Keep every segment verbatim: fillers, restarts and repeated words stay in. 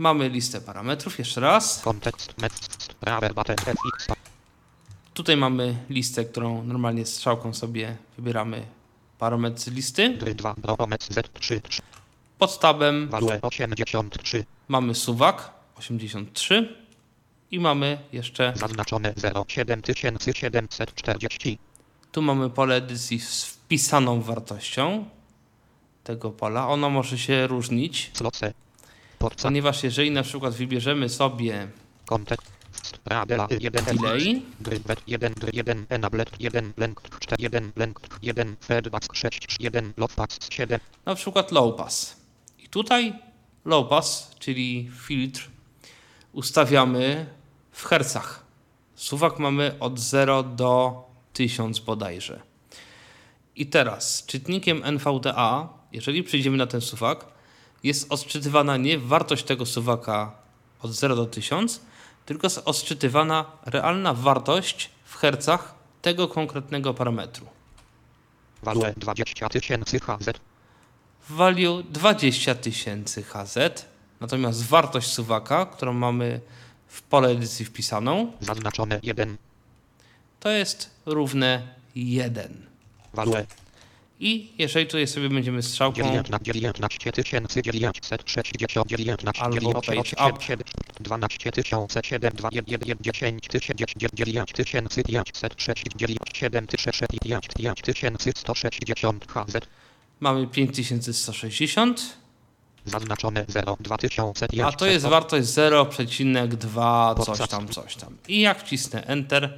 Mamy listę parametrów, jeszcze raz. Kontekst, metst, prawe, bate, fx. Tutaj mamy listę, którą normalnie strzałką sobie wybieramy parametr z listy. dry dwa, bromet, z trzy, trzy. Pod tabem Value osiemdziesiąt trzy. mamy suwak osiemdziesiąt trzy i mamy jeszcze, Zaznaczone zero siedem tysięcy siedemset czterdzieści. tu mamy pole edycji z wpisaną wartością tego pola. Ono może się różnić, Sloce. Porca. ponieważ jeżeli na przykład wybierzemy sobie Kontekst. Radela jeden. delay, Drybet jeden, dry jeden, enablet jeden, length cztery, jeden, length jeden, feedback sześć, jeden, low pass siedem. na przykład low pass. I tutaj low pass, czyli filtr, ustawiamy w hercach. Suwak mamy od zera do tysiąc bodajże. I teraz czytnikiem N V D A, jeżeli przyjdziemy na ten suwak, jest odczytywana nie wartość tego suwaka od zera do tysiąc, tylko jest odczytywana realna wartość w hercach tego konkretnego parametru. Value dwadzieścia tysięcy H Z. Value dwadzieścia tysięcy H Z, natomiast wartość suwaka, którą mamy w pole edycji wpisaną, Zaznaczone jeden. to jest równe jeden. Value I jeżeli tutaj sobie będziemy strzałką dziewiętnaście tysięcy dziewięćset sześćdziesiąt dziewiętnaście albo page up, dwanaście tysięcy siedem dwa jeden dziesięć dziewięć tysięcy pięćset sześćdziesiąt siedem pięć tysięcy sto sześćdziesiąt H Z. mamy pięć tysięcy sto sześćdziesiąt, Zaznaczone zero dwa tysiące a to jest wartość zero przecinek dwa coś tam, coś tam. I jak wcisnę Enter,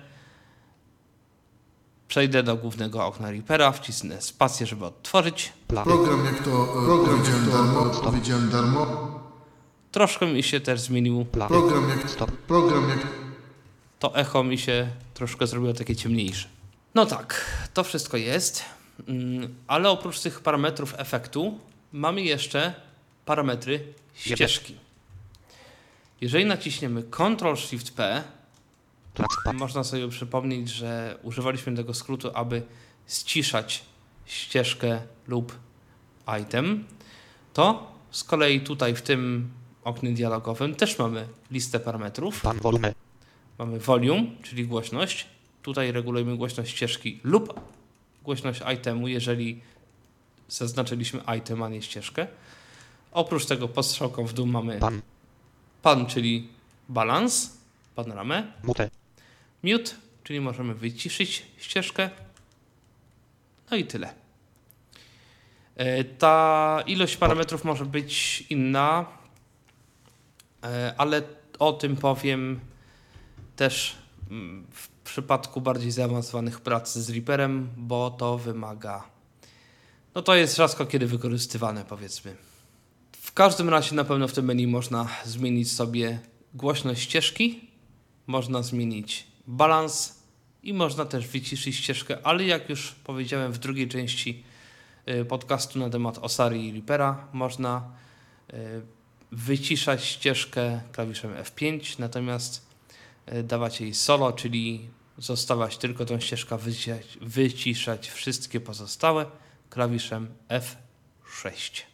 przejdę do głównego okna Reapera, wcisnę spację, żeby odtworzyć. Program jak to program powiedziałem darmo, powiedziałem darmo. Troszkę mi się też zmienił, Program jak Stop. program jak to echo mi się troszkę zrobiło takie ciemniejsze. No tak, to wszystko jest, mm, ale oprócz tych parametrów efektu mamy jeszcze parametry ścieżki. Jeżeli naciśniemy Ctrl Shift P, można sobie przypomnieć, że używaliśmy tego skrótu, aby ściszać ścieżkę lub item, to z kolei tutaj w tym oknie dialogowym też mamy listę parametrów. Pan volume. Mamy volume, czyli głośność. Tutaj regulujemy głośność ścieżki lub głośność itemu, jeżeli zaznaczyliśmy item, a nie ścieżkę. Oprócz tego pod strzałką w dół mamy Pan. pan, czyli balans, panoramę. Mute. Mute, czyli możemy wyciszyć ścieżkę. No i tyle. Ta ilość parametrów może być inna, ale o tym powiem też w przypadku bardziej zaawansowanych prac z Reaperem, bo to wymaga, no to jest rzadko kiedy wykorzystywane, powiedzmy. W każdym razie na pewno w tym menu można zmienić sobie głośność ścieżki, można zmienić balans i można też wyciszyć ścieżkę, ale jak już powiedziałem w drugiej części podcastu na temat Osary i Reapera, można wyciszać ścieżkę klawiszem F pięć, natomiast dawać jej solo, czyli zostawiać tylko tą ścieżkę, wyciszać, wyciszać wszystkie pozostałe klawiszem F sześć.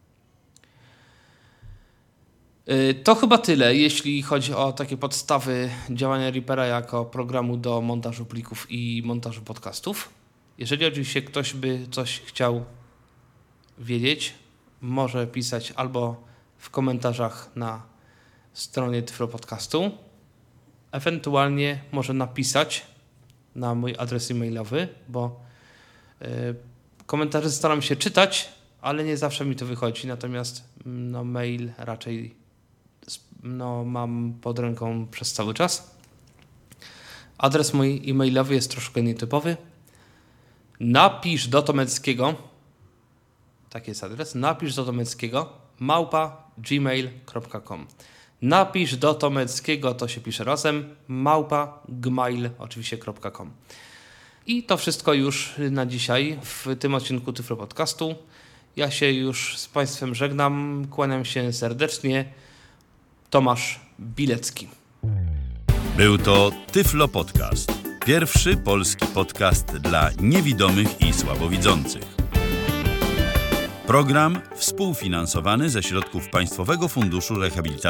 To chyba tyle, jeśli chodzi o takie podstawy działania Reapera jako programu do montażu plików i montażu podcastów. Jeżeli oczywiście ktoś by coś chciał wiedzieć, może pisać albo w komentarzach na stronie Tyflo Podcastu, ewentualnie może napisać na mój adres e-mailowy, bo y, komentarze staram się czytać, ale nie zawsze mi to wychodzi, natomiast no, mail raczej no, mam pod ręką przez cały czas. Adres mój e-mailowy jest troszkę nietypowy. Napisz do Tomeckiego, taki jest adres, napisz do Tomeckiego małpa gmail kropka com. Napisz do Tomeckiego, to się pisze razem, małpa gmail oczywiście .com. I to wszystko już na dzisiaj w tym odcinku Tyflo Podcastu. Ja się już z Państwem żegnam, kłaniam się serdecznie. Tomasz Bilecki. Był to Tyflo Podcast. Pierwszy polski podcast dla niewidomych i słabowidzących. Program współfinansowany ze środków Państwowego Funduszu Rehabilitacji